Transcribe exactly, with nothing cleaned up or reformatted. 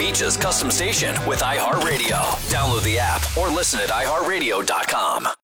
Beach's custom station with iHeartRadio. Download the app or listen at i heart radio dot com.